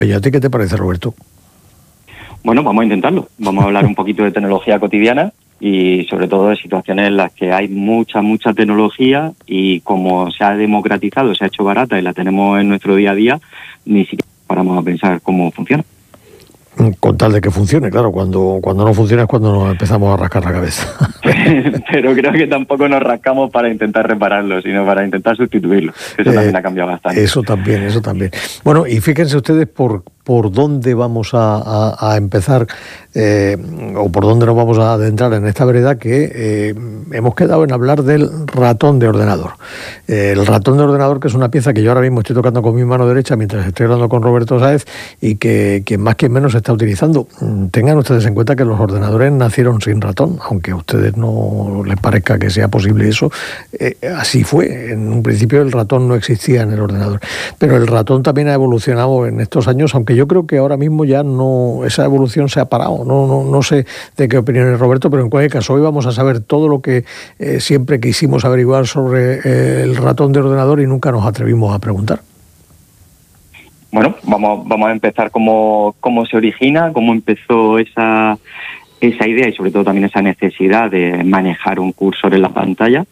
¿Y a ti qué te parece, Roberto? Bueno, vamos a intentarlo. Vamos a hablar un poquito de tecnología cotidiana y sobre todo de situaciones en las que hay mucha tecnología y como se ha democratizado, se ha hecho barata y la tenemos en nuestro día a día, ni siquiera paramos a pensar cómo funciona. Con tal de que funcione, claro, cuando no funciona es cuando nos empezamos a rascar la cabeza. Pero creo que tampoco nos rascamos para intentar repararlo, sino para intentar sustituirlo. Eso también ha cambiado bastante. Eso también. Bueno, y fíjense ustedes por dónde vamos a empezar o por dónde nos vamos a adentrar en esta vereda que hemos quedado en hablar del ratón de ordenador. El ratón de ordenador, que es una pieza que yo ahora mismo estoy tocando con mi mano derecha mientras estoy hablando con Roberto Sáez y que más que menos se está utilizando. Tengan ustedes en cuenta que los ordenadores nacieron sin ratón, aunque a ustedes no les parezca que sea posible eso. Así fue. En un principio el ratón no existía en el ordenador. Pero el ratón también ha evolucionado en estos años, aunque yo creo que ahora mismo ya no, esa evolución se ha parado. No sé de qué opinión es Roberto, pero en cualquier caso hoy vamos a saber todo lo que siempre quisimos averiguar sobre el ratón de ordenador y nunca nos atrevimos a preguntar. Bueno, vamos a empezar cómo se origina, cómo empezó esa idea y sobre todo también esa necesidad de manejar un cursor en la pantalla.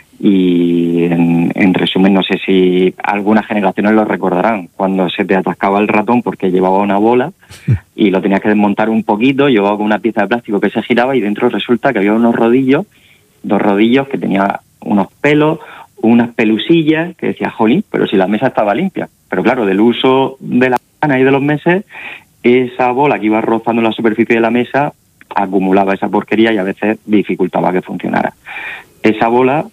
Y en resumen, no sé si algunas generaciones lo recordarán, cuando se te atascaba el ratón porque llevaba una bola y lo tenías que desmontar un poquito, llevaba una pieza de plástico que se giraba y dentro resulta que había dos rodillos que tenía unos pelos, unas pelusillas que decía, jolín, pero si la mesa estaba limpia. Pero claro, del uso de la mano y de los meses, esa bola que iba rozando la superficie de la mesa acumulaba esa porquería y a veces dificultaba que funcionara. Esa bola,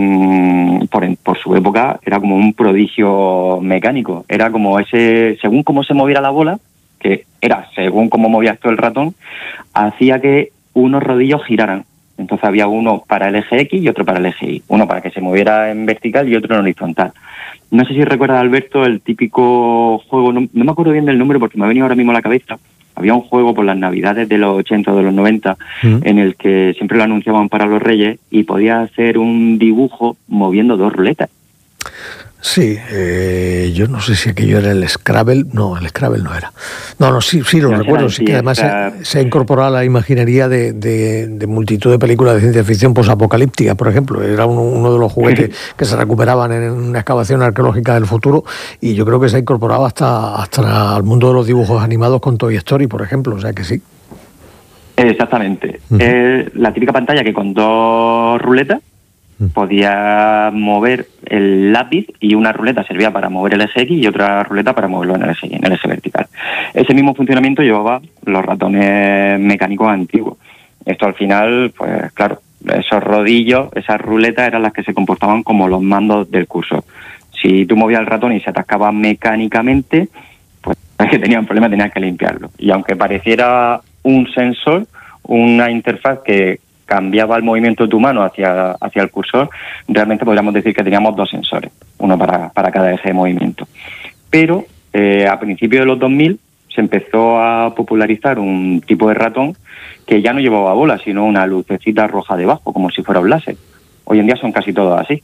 por su época, era como un prodigio mecánico. Era como según cómo se moviera la bola, que era según cómo movías tú el ratón, hacía que unos rodillos giraran. Entonces había uno para el eje X y otro para el eje Y. Uno para que se moviera en vertical y otro en horizontal. No sé si recuerdas, Alberto, el típico juego, no me acuerdo bien del nombre porque me ha venido ahora mismo a la cabeza. Había un juego por las Navidades de los 80 o de los 90 en el que siempre lo anunciaban para los Reyes y podía hacer un dibujo moviendo dos ruletas. Sí, yo no sé si aquello era el Scrabble. No, el Scrabble no era. Sí lo recuerdo. Sí, que además se ha incorporado a la imaginería de multitud de películas de ciencia ficción posapocalíptica, por ejemplo. Era uno de los juguetes que se recuperaban en una excavación arqueológica del futuro y yo creo que se ha incorporado hasta al mundo de los dibujos animados con Toy Story, por ejemplo. O sea que sí. Exactamente. La típica pantalla que con dos ruletas podía mover el lápiz y una ruleta servía para mover el eje X y otra ruleta para moverlo en el eje vertical. Ese mismo funcionamiento llevaba los ratones mecánicos antiguos. Esto al final, pues claro, esos rodillos, esas ruletas eran las que se comportaban como los mandos del cursor. Si tú movías el ratón y se atascaba mecánicamente, pues es que tenían problemas, tenías que limpiarlo. Y aunque pareciera un sensor, una interfaz que cambiaba el movimiento de tu mano hacia el cursor, realmente podríamos decir que teníamos dos sensores, uno para cada eje de movimiento. Pero a principios de los 2000 se empezó a popularizar un tipo de ratón que ya no llevaba bola, sino una lucecita roja debajo, como si fuera un láser. Hoy en día son casi todos así.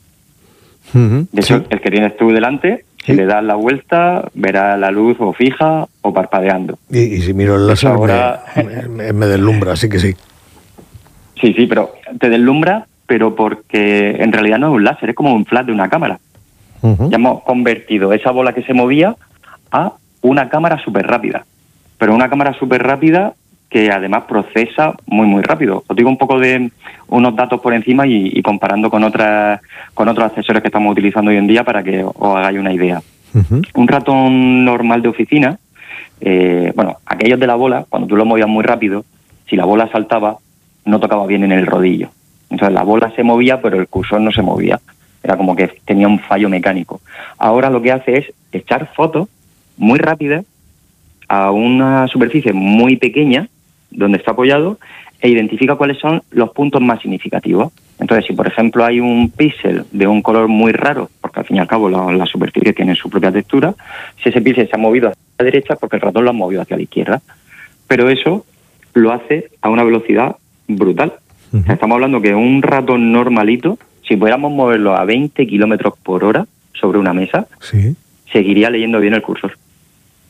De hecho, el que tienes tú delante, si le das la vuelta, verás la luz o fija o parpadeando. Y si miro el láser, ahora me deslumbra, así que sí. Sí, pero te deslumbra, pero porque en realidad no es un láser, es como un flash de una cámara. Ya hemos convertido esa bola que se movía a una cámara súper rápida. Pero una cámara súper rápida que además procesa muy rápido. Os digo un poco de unos datos por encima y comparando con otros accesorios que estamos utilizando hoy en día para que os hagáis una idea. Un ratón normal de oficina, aquellos de la bola, cuando tú lo movías muy rápido, si la bola saltaba, no tocaba bien en el rodillo. Entonces la bola se movía, pero el cursor no se movía. Era como que tenía un fallo mecánico. Ahora lo que hace es echar fotos muy rápidas a una superficie muy pequeña donde está apoyado e identifica cuáles son los puntos más significativos. Entonces, si por ejemplo hay un píxel de un color muy raro, porque al fin y al cabo la superficie tiene su propia textura, si ese píxel se ha movido hacia la derecha, porque el ratón lo ha movido hacia la izquierda. Pero eso lo hace a una velocidad brutal. O sea, estamos hablando que un ratón normalito, si pudiéramos moverlo a 20 kilómetros por hora sobre una mesa, seguiría leyendo bien el cursor.